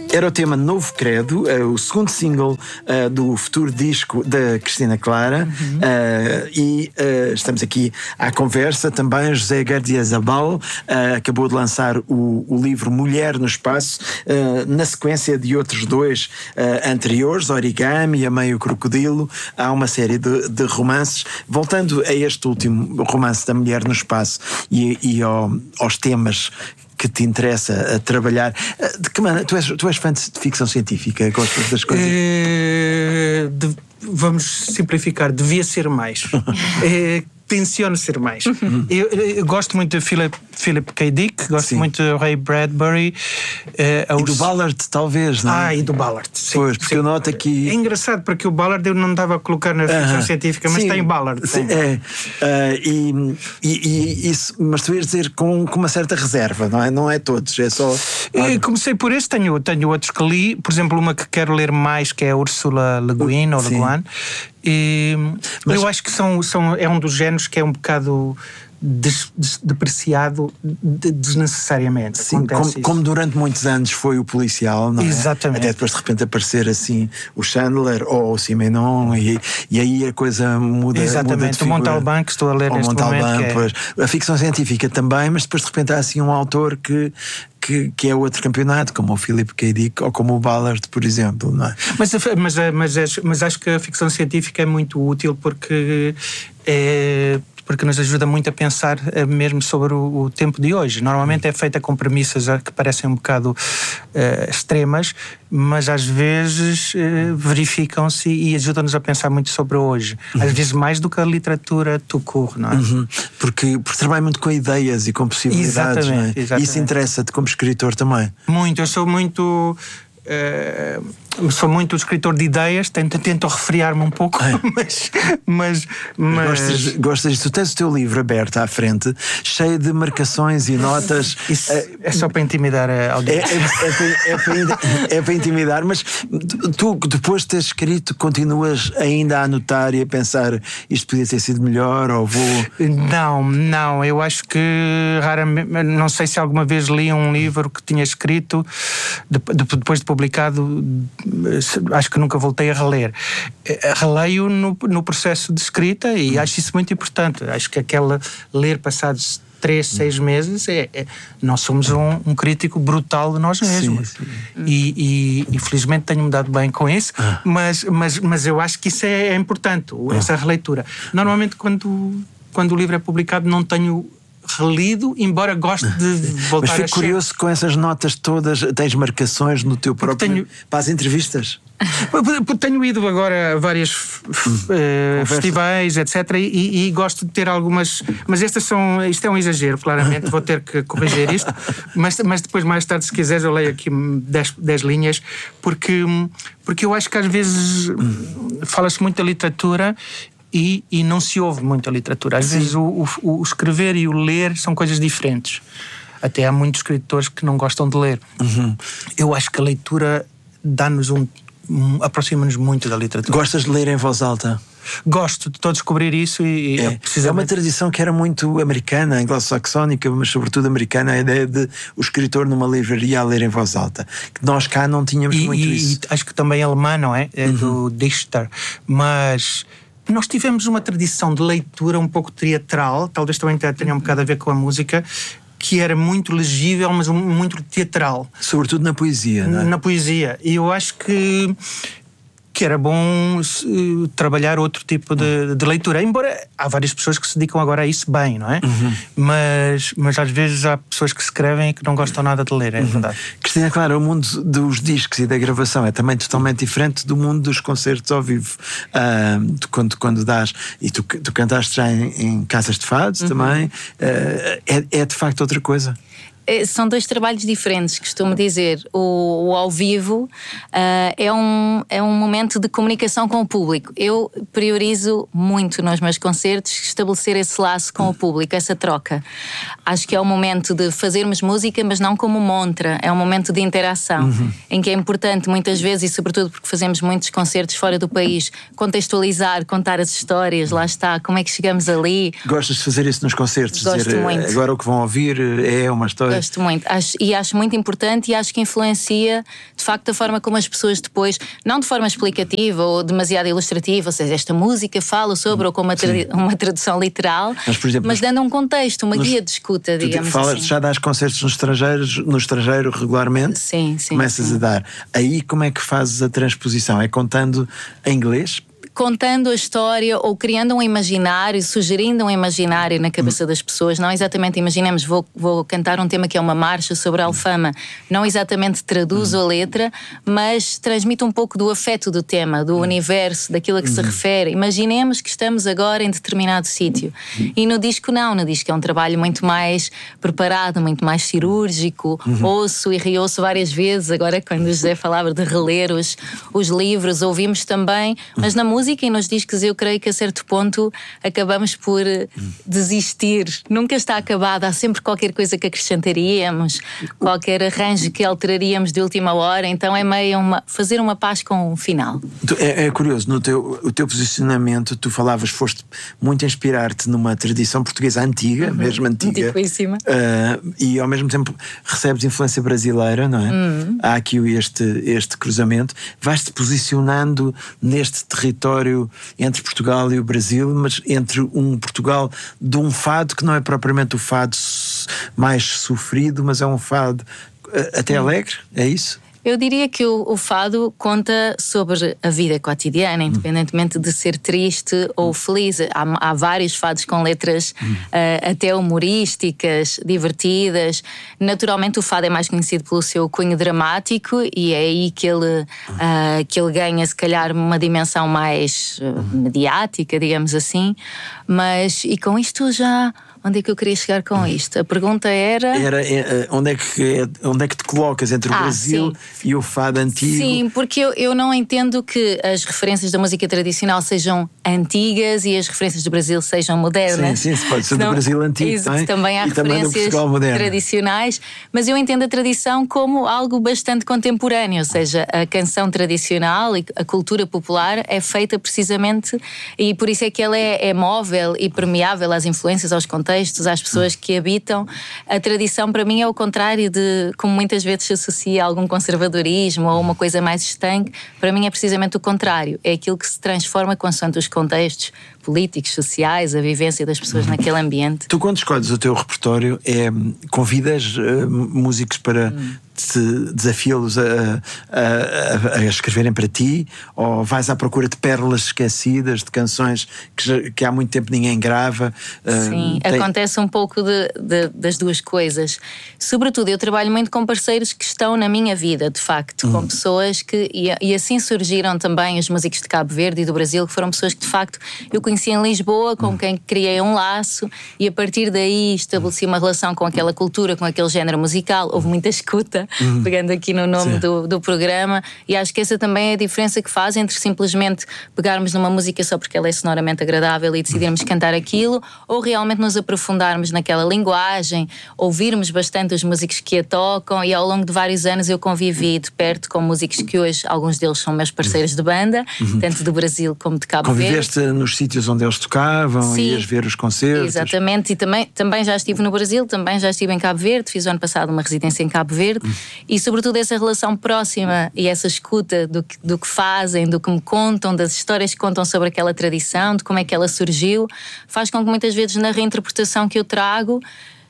Era o tema Novo Credo, o segundo single do futuro disco da Cristina Clara. E estamos aqui à conversa também. José Gardiazabal acabou de lançar o livro Mulher no Espaço, na sequência de outros dois anteriores, Origami e A Meio Crocodilo. Há uma série de romances. Voltando a este último romance da Mulher no Espaço e aos temas que te interessa a trabalhar, de que maneira? Tu és fã de ficção científica? Gostas das coisas? Vamos simplificar, devia ser mais. Tenciono ser mais. Eu gosto muito de Philip K. Dick, gosto muito de Ray Bradbury. E do Ballard, talvez, não é? E do Ballard, sim. Pois, porque eu noto aqui... É engraçado, porque o Ballard eu não estava a colocar na ficção científica, mas tem Ballard. Sim, isso, mas tu ias dizer com uma certa reserva, não é? Não é todos, é só... Comecei por esse, tenho outros que li, por exemplo, uma que quero ler mais, que é a Ursula Le Guin, ou Le Guin. Mas eu acho que é um dos géneros que é um bocado depreciado desnecessariamente. Sim, como durante muitos anos foi o policial, não é? Exatamente. Até depois de repente aparecer assim o Chandler ou o Simenon e aí a coisa muda. Exatamente, muda o Montalbán, que estou a ler neste momento. Pois. A ficção científica também, mas depois de repente há assim um autor que é outro campeonato, como o Philip K. Dick ou como o Ballard, por exemplo, não é? Mas acho que a ficção científica é muito útil porque nos ajuda muito a pensar mesmo sobre o tempo de hoje. Normalmente é feita com premissas que parecem um bocado extremas, mas às vezes verificam-se e ajudam-nos a pensar muito sobre hoje. Às vezes mais do que a literatura tout court, não é? Porque trabalha muito com ideias e com possibilidades. Exatamente. E isso interessa-te como escritor também? Muito, eu sou muito escritor de ideias, tento refriar-me um pouco, mas... Gostas disso? Tu tens o teu livro aberto à frente, cheio de marcações e notas. Isso é só para intimidar a audiência. É para intimidar, mas tu, depois de teres escrito, continuas ainda a anotar e a pensar isto podia ter sido melhor, ou vou... Não, eu acho que raramente, não sei se alguma vez li um livro que tinha escrito, depois de publicado, acho que nunca voltei a reler. Releio no processo de escrita e acho isso muito importante. Acho que ler passados 3, 6 meses nós somos um crítico brutal de nós mesmos. Sim. E felizmente tenho-me dado bem com isso, mas eu acho que isso é importante, essa releitura. Normalmente quando o livro é publicado não tenho relido, embora goste de voltar a... Mas fico curioso com essas notas todas, tens marcações no teu próprio... Para as entrevistas? Tenho ido agora a vários festivais, etc. E gosto de ter algumas... Mas isto é um exagero, claramente, vou ter que corrigir isto. Mas depois, mais tarde, se quiseres, eu leio aqui 10 linhas, porque eu acho que às vezes fala-se muito da literatura e não se ouve muito a literatura. Às vezes o escrever e o ler são coisas diferentes. Até há muitos escritores que não gostam de ler. Eu acho que a leitura dá-nos aproxima-nos muito da literatura. Gostas de ler em voz alta? Gosto, estou a descobrir isso é uma tradição que era muito americana, anglo-saxónica, mas sobretudo americana, a ideia de o escritor numa livraria a ler em voz alta, que nós cá não tínhamos muito isso. E acho que também alemã, não é? É do Dichter, mas... Nós tivemos uma tradição de leitura um pouco teatral, talvez também tenha um bocado a ver com a música, que era muito legível, mas muito teatral. Sobretudo na poesia, não é? Na poesia. E eu acho que era bom trabalhar outro tipo de leitura. Embora há várias pessoas que se dedicam agora a isso bem, não é? Mas às vezes há pessoas que escrevem e que não gostam nada de ler, é verdade. Cristina, claro, o mundo dos discos e da gravação é também totalmente diferente do mundo dos concertos ao vivo. Quando dás... E tu cantaste já em casas de fado também. É de facto outra coisa. São dois trabalhos diferentes, costumo dizer. O ao vivo é um momento de comunicação com o público. Eu priorizo muito nos meus concertos estabelecer esse laço com o público, essa troca. Acho que é um momento de fazermos música, mas não como montra. É um momento de interação, em que é importante muitas vezes, e sobretudo porque fazemos muitos concertos fora do país, contextualizar, contar as histórias, lá está, como é que chegamos ali. Gostas de fazer isso nos concertos? Gosto muito. Agora o que vão ouvir é uma história... Gosto muito. Acho muito importante e acho que influencia, de facto, a forma como as pessoas depois, não de forma explicativa ou demasiado ilustrativa, ou seja, esta música fala sobre, ou com uma tradução literal, mas, por exemplo, mas dando um contexto, uma guia de escuta, digamos assim. Já dás concertos no estrangeiro regularmente? Sim. Começas a dar. Aí como é que fazes a transposição? É contando em inglês? Contando a história ou criando um imaginário, sugerindo um imaginário na cabeça das pessoas. Não exatamente, imaginemos, vou cantar um tema que é uma marcha sobre a Alfama. Não exatamente traduzo a letra, mas transmito um pouco do afeto do tema, do universo, daquilo a que se refere. Imaginemos que estamos agora em determinado sítio. E no disco não, no disco é um trabalho muito mais preparado, muito mais cirúrgico. Ouço e reouço várias vezes. Agora, quando o José falava de reler os livros, ouvimos também, mas na música e nos discos eu creio que a certo ponto acabamos por desistir. Nunca está acabado, há sempre qualquer coisa que acrescentaríamos, qualquer arranjo que alteraríamos de última hora, então é meio fazer uma paz com o final. É curioso, o teu posicionamento, tu foste muito inspirar-te numa tradição portuguesa antiga, mesmo antiga, antiquíssima, e ao mesmo tempo recebes influência brasileira, não é? Há aqui este cruzamento, vais-te posicionando neste território entre Portugal e o Brasil, mas entre um Portugal de um fado que não é propriamente o fado mais sofrido, mas é um fado até alegre, é isso? Eu diria que o fado conta sobre a vida cotidiana, independentemente de ser triste ou feliz. Há vários fados com letras até humorísticas, divertidas. Naturalmente o fado é mais conhecido pelo seu cunho dramático e é aí que ele ganha se calhar uma dimensão mais mediática, digamos assim. Mas, e com isto já... Onde é que eu queria chegar com isto? A pergunta era onde é que te colocas entre o Brasil e o fado antigo? Sim, porque eu não entendo que as referências da música tradicional sejam antigas e as referências do Brasil sejam modernas. Sim, pode ser do Brasil antigo também há referências tradicionais, mas eu entendo a tradição como algo bastante contemporâneo, ou seja, a canção tradicional e a cultura popular é feita precisamente, e por isso é que ela é móvel e permeável às influências, aos contextos, às pessoas que habitam. A tradição para mim é o contrário de como muitas vezes se associa a algum conservadorismo ou uma coisa mais estanque. Para mim é precisamente o contrário, é aquilo que se transforma consoante os contextos políticos, sociais, a vivência das pessoas naquele ambiente. Tu, quando escolhes o teu repertório, convidas músicos para desafiá-los a escreverem para ti, ou vais à procura de pérolas esquecidas, de canções que há muito tempo ninguém grava? Sim, acontece um pouco das duas coisas. Sobretudo, eu trabalho muito com parceiros que estão na minha vida, de facto, com pessoas que... E assim surgiram também os músicos de Cabo Verde e do Brasil, que foram pessoas que, de facto, eu conheci em Lisboa, com quem criei um laço, e a partir daí estabeleci uma relação com aquela cultura, com aquele género musical. Houve muita escuta, pegando aqui no nome do programa, e acho que essa também é a diferença que faz entre simplesmente pegarmos numa música só porque ela é sonoramente agradável e decidirmos cantar aquilo, ou realmente nos aprofundarmos naquela linguagem, ouvirmos bastante os músicos que a tocam. E ao longo de vários anos eu convivi de perto com músicos que hoje, alguns deles são meus parceiros de banda, tanto do Brasil como de Cabo Verde. Conviveste nos sítios onde eles tocavam, ias ver os concertos? Exatamente, e também já estive no Brasil, também já estive em Cabo Verde, fiz o ano passado uma residência em Cabo Verde. E sobretudo essa relação próxima e essa escuta do que fazem, do que me contam, das histórias que contam sobre aquela tradição, de como é que ela surgiu, faz com que muitas vezes na reinterpretação que eu trago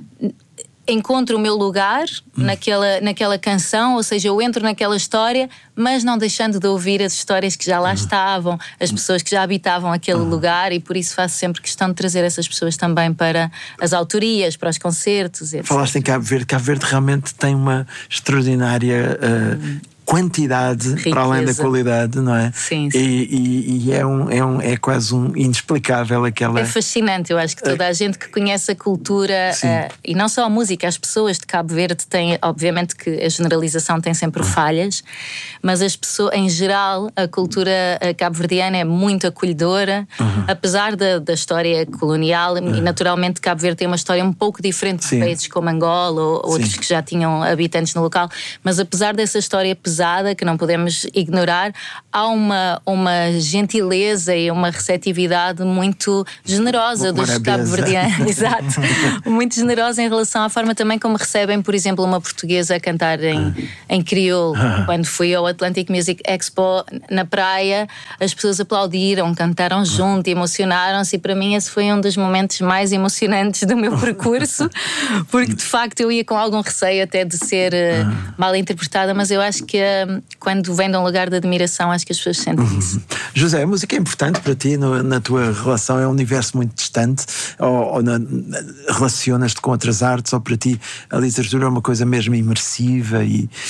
encontro o meu lugar naquela canção, ou seja, eu entro naquela história, mas não deixando de ouvir as histórias que já lá estavam, as pessoas que já habitavam aquele lugar, e por isso faço sempre questão de trazer essas pessoas também para as autorias, para os concertos, etc. Falaste em Cabo Verde. Cabo Verde realmente tem uma extraordinária quantidade, riqueza, para além da qualidade, não é? Sim. E é quase inexplicável aquela... É fascinante, eu acho que toda a gente que conhece a cultura, e não só a música, as pessoas de Cabo Verde têm, obviamente que a generalização tem sempre falhas, mas as pessoas, em geral, a cultura cabo-verdiana é muito acolhedora, apesar da história colonial, e naturalmente Cabo Verde tem uma história um pouco diferente de países como Angola ou outros que já tinham habitantes no local, mas apesar dessa história pesada pesada que não podemos ignorar, há uma gentileza e uma receptividade muito generosa dos cabo-verdianos. Exato. Muito generosa em relação à forma também como recebem, por exemplo, uma portuguesa a cantar em crioulo. Quando fui ao Atlantic Music Expo na praia, as pessoas aplaudiram, cantaram junto, emocionaram-se, e para mim esse foi um dos momentos mais emocionantes do meu percurso, porque de facto eu ia com algum receio até de ser mal interpretada, mas eu acho que quando vem de um lugar de admiração, acho que as pessoas sentem isso. José, a música é importante para ti na tua relação? É um universo muito distante? Ou relacionas-te com outras artes? Ou para ti a literatura é uma coisa mesmo imersiva?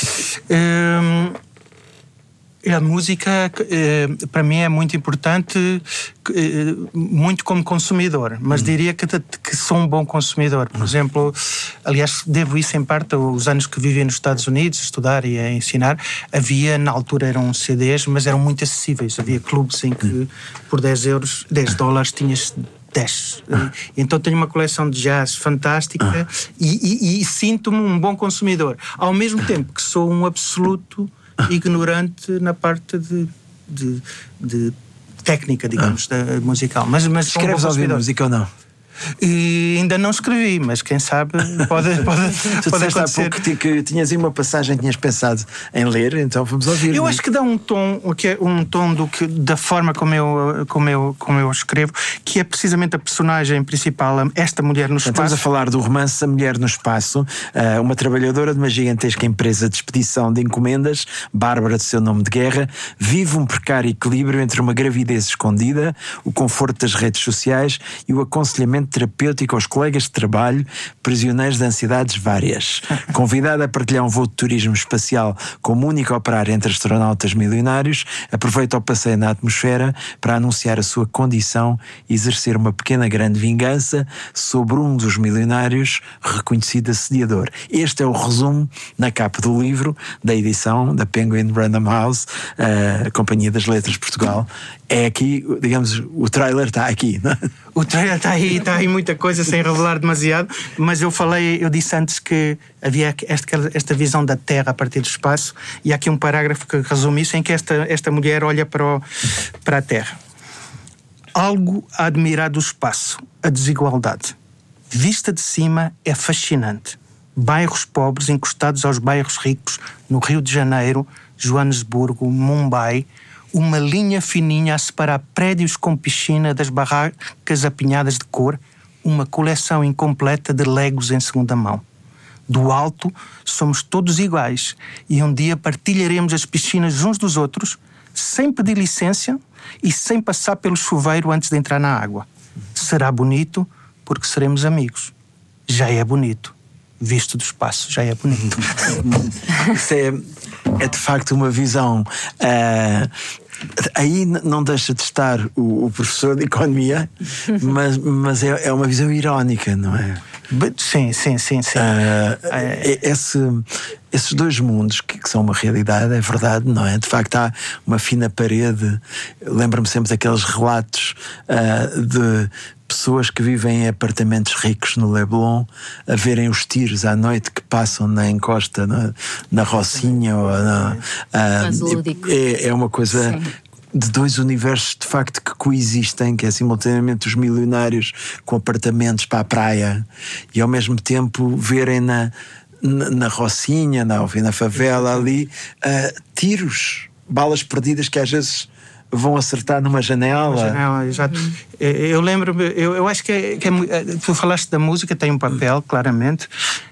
A música para mim é muito importante, muito como consumidor, mas diria que sou um bom consumidor. Por exemplo, aliás, devo isso em parte aos anos que vivi nos Estados Unidos, a estudar e a ensinar. Havia, na altura eram CDs, mas eram muito acessíveis. Havia clubes em que por $10 tinhas 10. Então tenho uma coleção de jazz fantástica e sinto-me um bom consumidor, ao mesmo tempo que sou um absoluto ignorante na parte de técnica, digamos, da musical. Mas escreves a ouvir música ou não? E ainda não escrevi, mas quem sabe pode acontecer. Há pouco que tinhas aí uma passagem, tinhas pensado em ler, então vamos ouvir. Eu acho que dá um tom da forma como eu escrevo, que é precisamente a personagem principal, esta mulher no espaço. Estamos a falar do romance A Mulher no Espaço, uma trabalhadora de uma gigantesca empresa de expedição de encomendas, Bárbara de seu nome de guerra, vive um precário equilíbrio entre uma gravidez escondida, o conforto das redes sociais e o aconselhamento terapêutico aos colegas de trabalho, prisioneiros de ansiedades várias. Convidada a partilhar um voo de turismo espacial como única operária entre astronautas milionários, aproveita o passeio na atmosfera para anunciar a sua condição e exercer uma pequena grande vingança sobre um dos milionários, reconhecido assediador. Este é o resumo na capa do livro, da edição da Penguin Random House, a Companhia das Letras de Portugal. É aqui, digamos, o trailer está aqui, não é? O trailer está aí muita coisa sem revelar demasiado, mas eu disse antes que havia esta visão da Terra a partir do espaço, e há aqui um parágrafo que resume isso, em que esta mulher olha para a Terra. Algo a admirar do espaço, a desigualdade. Vista de cima é fascinante. Bairros pobres encostados aos bairros ricos no Rio de Janeiro, Joanesburgo, Mumbai, uma linha fininha a separar prédios com piscina das barracas apinhadas de cor, uma coleção incompleta de legos em segunda mão. Do alto, somos todos iguais e um dia partilharemos as piscinas uns dos outros, sem pedir licença e sem passar pelo chuveiro antes de entrar na água. Será bonito porque seremos amigos. Já é bonito. Visto do espaço, já é bonito. Isso é de facto uma visão. Aí não deixa de estar o professor de economia, mas é uma visão irónica, não é? Sim. Esses dois mundos que são uma realidade, é verdade, não é? De facto há uma fina parede. Lembro-me sempre daqueles relatos de pessoas que vivem em apartamentos ricos no Leblon a verem os tiros à noite que passam na encosta, na Rocinha ou é uma coisa. Sim. De dois universos de facto que coexistem, que é simultaneamente os milionários com apartamentos para a praia e ao mesmo tempo verem na Rocinha, na favela ali, tiros, balas perdidas que às vezes vão acertar numa janela. Exato. Eu lembro-me, eu acho que tu falaste da música, tem um papel, claramente,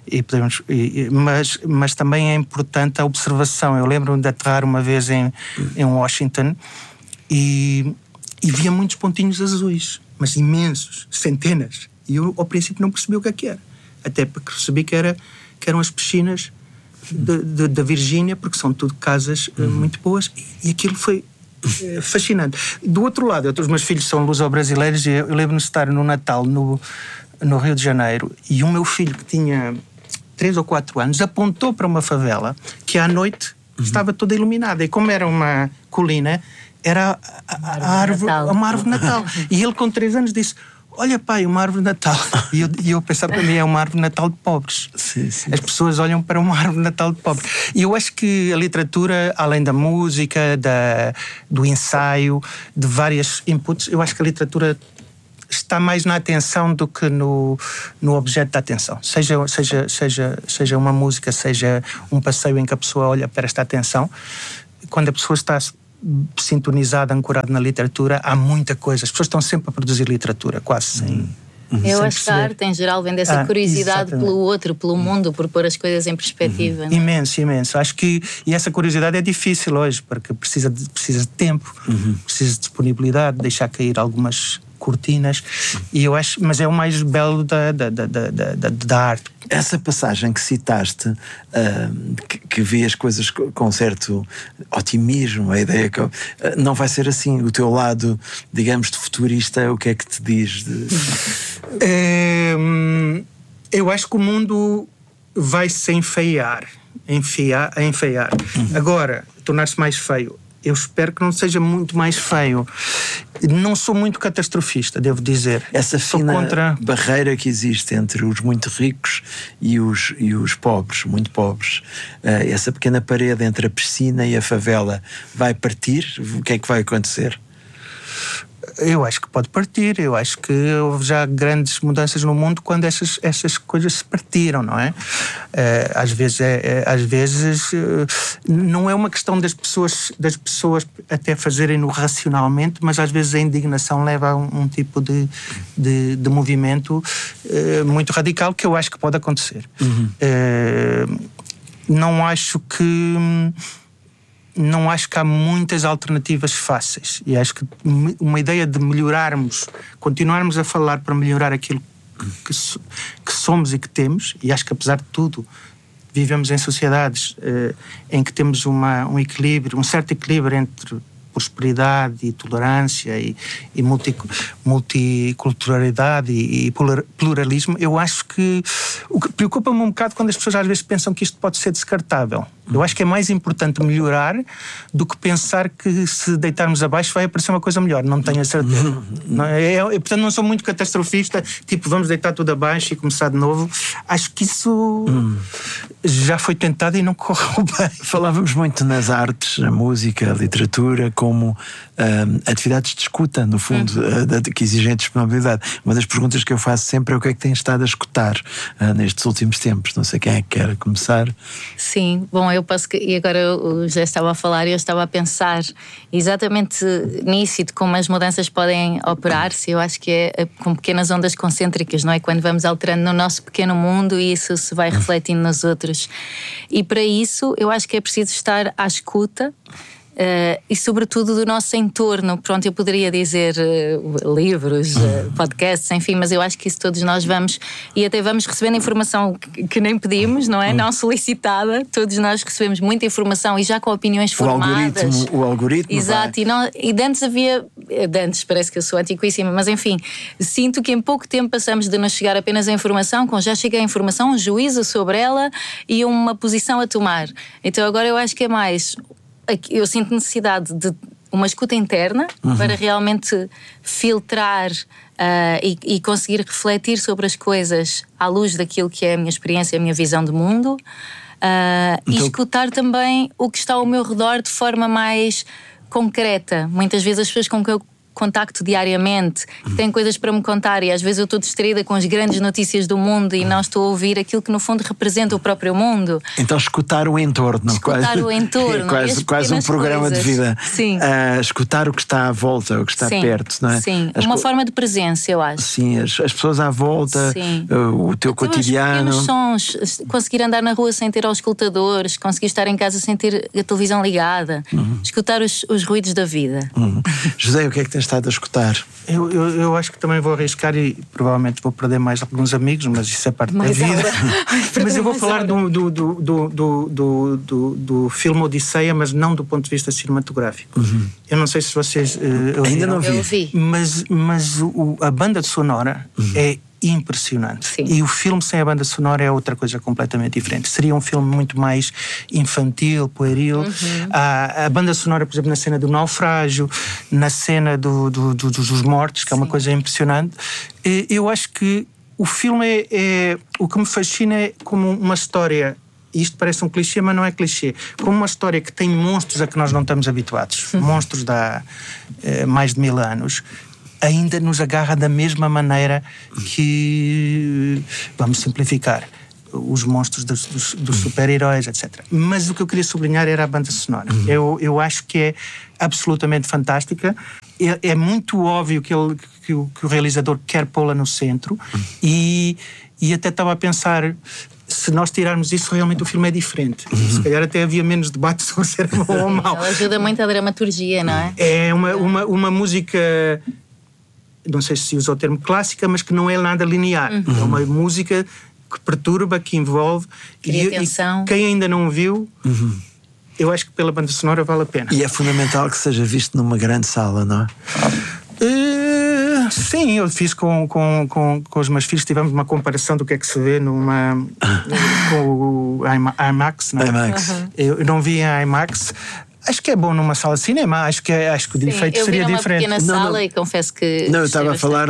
mas também é importante a observação. Eu lembro-me de aterrar uma vez em Washington e via muitos pontinhos azuis, mas imensos, centenas. E eu, ao princípio, não percebi o que era. Até porque percebi que eram as piscinas da Virgínia, porque são tudo casas muito boas. E aquilo foi fascinante. Do outro lado, os meus filhos são luso-brasileiros e eu lembro-me de estar no Natal no Rio de Janeiro e o meu filho, que tinha 3 ou 4 anos, apontou para uma favela que à noite estava toda iluminada. E como era uma colina, era uma árvore de Natal. E ele, com 3 anos, disse: olha pai, uma árvore de Natal. E eu pensava, para mim é uma árvore de Natal de pobres. Sim. As pessoas olham para uma árvore de Natal de pobres. E eu acho que a literatura, além da música, do ensaio, de vários inputs, eu acho que a literatura está mais na atenção do que no objeto da atenção. Seja uma música, seja um passeio em que a pessoa olha para esta atenção. Quando a pessoa está sintonizada, ancorada na literatura, há muita coisa. As pessoas estão sempre a produzir literatura, quase sem... Eu acho que a arte em geral vem dessa curiosidade pelo outro, pelo mundo, por pôr as coisas em perspectiva. Não é? Imenso. Acho que essa curiosidade é difícil hoje, porque precisa de tempo, precisa de disponibilidade, deixar cair algumas cortinas, e eu acho, mas é o mais belo da arte. Essa passagem que citaste, que vê as coisas com certo otimismo, a ideia que não vai ser assim. O teu lado, digamos, de futurista, o que é que te diz? Eu acho que o mundo vai se enfeiar. Agora, tornar-se mais feio. Eu espero que não seja muito mais feio. Não sou muito catastrofista, devo dizer. Essa fina barreira que existe entre os muito ricos e os pobres, muito pobres, essa pequena parede entre a piscina e a favela vai partir? O que é que vai acontecer? Eu acho que pode partir. Eu acho que houve já grandes mudanças no mundo quando essas coisas se partiram, não é? Às vezes não é uma questão das pessoas até fazerem-no racionalmente, mas às vezes a indignação leva a um tipo de movimento muito radical, que eu acho que pode acontecer. Não acho que há muitas alternativas fáceis, e acho que uma ideia de melhorarmos, continuarmos a falar para melhorar aquilo que somos e que temos, e acho que apesar de tudo vivemos em sociedades em que temos um equilíbrio, um certo equilíbrio entre prosperidade e tolerância e multiculturalidade e pluralismo. Eu acho que o que preocupa-me um bocado quando as pessoas às vezes pensam que isto pode ser descartável. Eu acho que é mais importante melhorar do que pensar que se deitarmos abaixo vai aparecer uma coisa melhor. Não tenho a certeza. Portanto, não sou muito catastrofista, tipo, vamos deitar tudo abaixo e começar de novo. Acho que isso já foi tentado e não correu bem. Falávamos muito nas artes, a música, a literatura, como atividades de escuta, no fundo, que exigem disponibilidade. Uma das perguntas que eu faço sempre é o que é que tens estado a escutar nestes últimos tempos. Não sei quem é que quer começar. Sim, bom, eu posso e agora o José estava a falar e eu estava a pensar exatamente nisso e de como as mudanças podem operar-se. Eu acho que é com pequenas ondas concêntricas, não é? Quando vamos alterando no nosso pequeno mundo e isso se vai refletindo nos outros. E para isso eu acho que é preciso estar à escuta. E sobretudo do nosso entorno. Pronto, eu poderia dizer livros, podcasts, enfim, mas eu acho que isso todos nós vamos, e até vamos recebendo informação que nem pedimos, não é? Não solicitada. Todos nós recebemos muita informação e já com opiniões formadas. O algoritmo. Exato, e de antes havia... De antes parece que eu sou antiquíssima, mas enfim, sinto que em pouco tempo passamos de nos chegar apenas a informação, com já chega a informação, um juízo sobre ela e uma posição a tomar. Então agora eu acho que é mais... Eu sinto necessidade de uma escuta interna para realmente filtrar e conseguir refletir sobre as coisas à luz daquilo que é a minha experiência, a minha visão de mundo, e escutar também o que está ao meu redor de forma mais concreta. Muitas vezes as pessoas com que eu contacto diariamente, que têm coisas para me contar, e às vezes eu estou distraída com as grandes notícias do mundo e não estou a ouvir aquilo que no fundo representa o próprio mundo. Então escutar o entorno. Escutar o entorno. Quase um programa coisas. De vida. Sim. Escutar o que está à volta, o que está perto, não é? Sim, uma forma de presença, eu acho. Sim, as pessoas à volta, o teu cotidiano. Os sons, conseguir andar na rua sem ter auscultadores, conseguir estar em casa sem ter a televisão ligada, escutar os ruídos da vida. José, o que é que tens estado a escutar? Eu acho que também vou arriscar e provavelmente vou perder mais alguns amigos, mas isso é parte da vida. Mas eu vou falar do filme Odisseia, mas não do ponto de vista cinematográfico. Eu não sei se vocês ainda não vi. Eu vi. Mas a banda sonora é impressionante. Sim. E o filme sem a banda sonora é outra coisa completamente diferente. Seria um filme muito mais infantil, pueril. A banda sonora, por exemplo, na cena do naufrágio, na cena dos mortos, que é uma coisa impressionante. Eu acho que o filme o que me fascina é como uma história. Isto parece um clichê, mas não é clichê. Como uma história que tem monstros a que nós não estamos habituados. Monstros de há mais de 1000 anos. Ainda nos agarra da mesma maneira que, vamos simplificar, os monstros dos super-heróis, etc. Mas o que eu queria sublinhar era a banda sonora. Eu acho que é absolutamente fantástica. É muito óbvio que o realizador quer pô-la no centro e até estava a pensar, se nós tirarmos isso, realmente o filme é diferente. Se calhar até havia menos debate sobre se era bom ou mau. Ela ajuda muito a dramaturgia, não é? É uma música, não sei se usa o termo clássica, mas que não é nada linear. É uma música que perturba, que envolve. Cria tensão. E quem ainda não viu, eu acho que pela banda sonora vale a pena. E é fundamental que seja visto numa grande sala, não é? Sim, eu fiz com os meus filhos, tivemos uma comparação do que é que se vê com o IMAX, não é? IMAX. Eu não vi em IMAX. Acho que é bom numa sala de cinema, acho que o efeito seria diferente. Eu vi numa pequena sala e confesso que... Não, eu estava a falar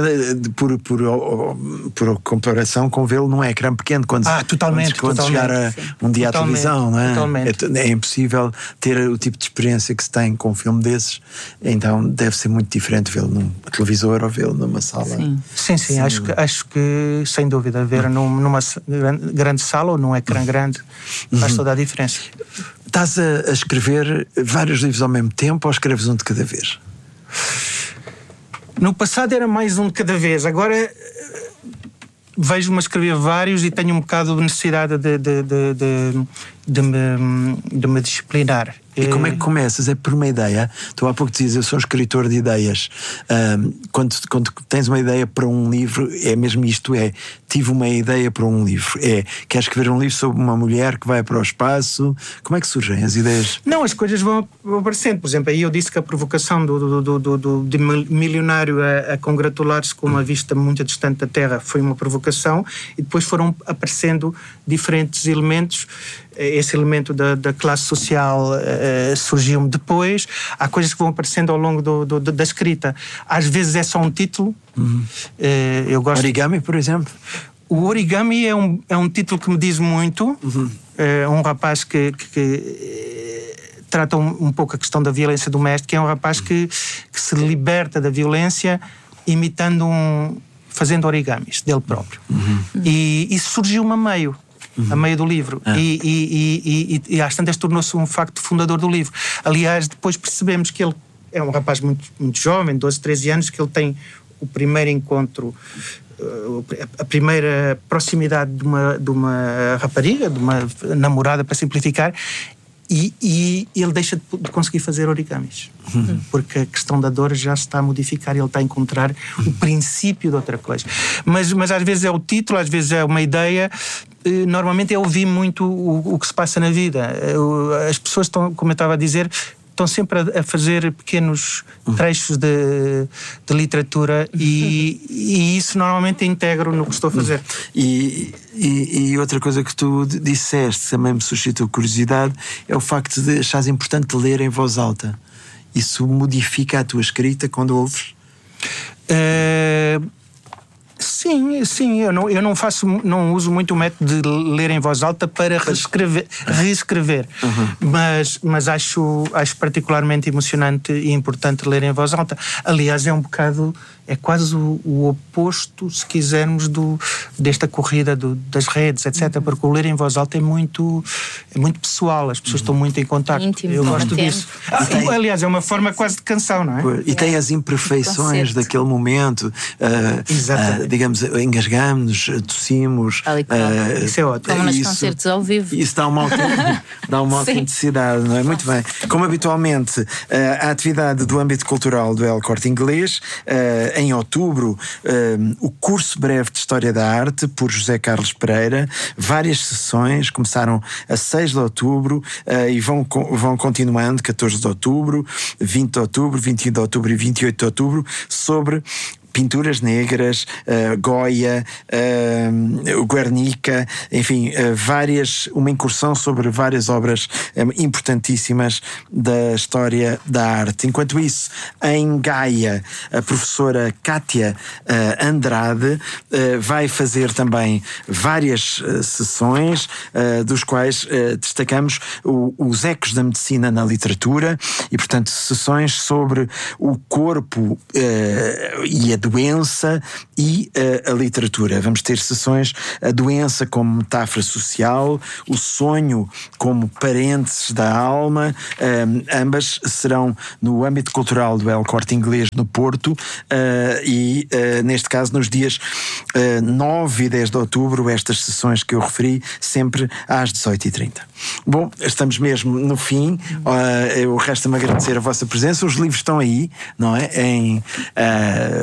por comparação com vê-lo num ecrã pequeno, quando chegar um dia à televisão, não é? Totalmente. É impossível ter o tipo de experiência que se tem com um filme desses, então deve ser muito diferente vê-lo num televisor ou vê-lo numa sala. Sim. Acho que sem dúvida, ver numa grande sala ou num ecrã grande faz toda a diferença. Estás a escrever vários livros ao mesmo tempo ou escreves um de cada vez? No passado era mais um de cada vez, agora vejo-me a escrever vários e tenho um bocado de necessidade de me disciplinar. E como é que começas? É por uma ideia? Tu há pouco dizias, eu sou um escritor de ideias. Quando tens uma ideia para um livro, é mesmo isto, tive uma ideia para um livro. Queres escrever um livro sobre uma mulher que vai para o espaço? Como é que surgem as ideias? Não, as coisas vão aparecendo. Por exemplo, aí eu disse que a provocação de milionário a congratular-se com uma vista muito distante da Terra foi uma provocação, e depois foram aparecendo diferentes elementos. Esse elemento da classe social surgiu-me depois. Há coisas que vão aparecendo ao longo da escrita. Às vezes é só um título. Eu gosto. Origami, por exemplo? O Origami é um título que me diz muito. É um rapaz que trata um pouco a questão da violência doméstica. É um rapaz que se liberta da violência fazendo origamis dele próprio. E isso surgiu-me a meio do livro. E às tantas tornou-se um facto fundador do livro. Aliás, depois percebemos que ele é um rapaz muito, muito jovem, 12, 13 anos, que ele tem o primeiro encontro, a primeira proximidade de uma rapariga, de uma namorada, para simplificar, e ele deixa de conseguir fazer origamis. Porque a questão da dor já se está a modificar, ele está a encontrar o princípio de outra coisa. Mas às vezes é o título, às vezes é uma ideia. Normalmente eu ouvi muito o que se passa na vida. As pessoas estão, como eu estava a dizer, estão sempre a fazer pequenos trechos de literatura e isso normalmente integro no que estou a fazer. E outra coisa que tu disseste, também me suscitou curiosidade, é o facto de achares importante ler em voz alta. Isso modifica a tua escrita quando ouves? Sim, eu não uso muito o método de ler em voz alta para reescrever. Mas acho particularmente emocionante e importante ler em voz alta. Aliás, é quase o oposto, se quisermos, desta corrida das redes, etc. Porque o ler em voz alta é muito pessoal, as pessoas estão muito em contacto. Íntimo, eu gosto disso. Aliás, é uma forma quase de canção, não é? E tem as imperfeições daquele momento. Digamos, engasgamos, tossimos. Isso é ótimo. Como nos concertos ao vivo. Isso dá uma autenticidade, não é? Muito bem. Como habitualmente, a atividade do âmbito cultural do El Corte Inglês, em outubro, o curso breve de História da Arte, por José Carlos Pereira, várias sessões, começaram a 6 de outubro e vão continuando, 14 de outubro, 20 de outubro, 21 de outubro e 28 de outubro, sobre pinturas negras, Goya, o Guernica, enfim, uma incursão sobre várias obras importantíssimas da história da arte. Enquanto isso, em Gaia, a professora Kátia Andrade vai fazer também várias sessões, dos quais destacamos os ecos da medicina na literatura e, portanto, sessões sobre o corpo e a doença e a literatura. Vamos ter sessões, a doença como metáfora social, o sonho como parênteses da alma, ambas serão no âmbito cultural do El Corte Inglês no Porto, e neste caso nos dias 9 e 10 de outubro, estas sessões que eu referi, sempre às 18h30. Bom, estamos mesmo no fim. Eu resta-me agradecer a vossa presença. Os livros estão aí, não é?